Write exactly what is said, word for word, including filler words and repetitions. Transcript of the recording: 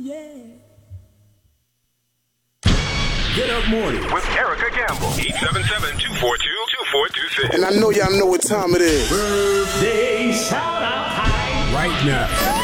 Get Up Morning with Erica Gamble. eight seven seven, two four two, two four two six. And I know y'all know what time it is. Birthday shout out high right now.